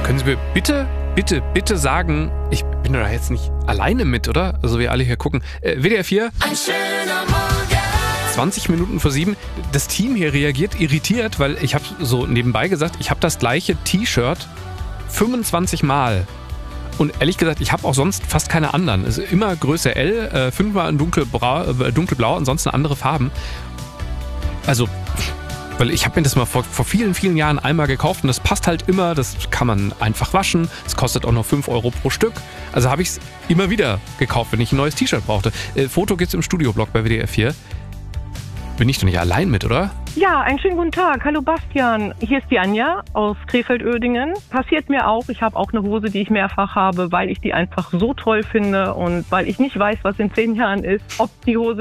Können Sie mir bitte sagen, ich bin da jetzt nicht alleine mit, oder? Also wir alle hier gucken. WDR 4. Ein schöner Morgen. 20 Minuten vor 7. Das Team hier reagiert irritiert, weil ich habe so nebenbei gesagt, ich habe das gleiche T-Shirt 25 Mal. Und ehrlich gesagt, ich habe auch sonst fast keine anderen. Es ist immer Größe L, 5-mal in dunkelblau, ansonsten andere Farben. Also, weil ich habe mir das mal vor vielen, vielen Jahren einmal gekauft und das passt halt immer, das kann man einfach waschen, es kostet auch noch 5 Euro pro Stück. Also habe ich es immer wieder gekauft, wenn ich ein neues T-Shirt brauchte. Foto gibt's im Studioblog bei WDR 4. Bin ich doch nicht allein mit, oder? Ja, einen schönen guten Tag. Hallo Bastian. Hier ist die Anja aus Krefeld-Uerdingen. Passiert mir auch. Ich habe auch eine Hose, die ich mehrfach habe, weil ich die einfach so toll finde und weil ich nicht weiß, was in 10 Jahren ist. Ob die Hose